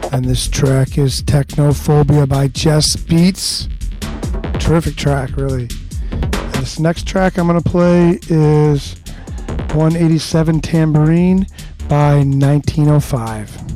And this track is Technophobia by Jess Beats. Terrific track, really. And this next track I'm going to play is 187 Tambourine by 1905.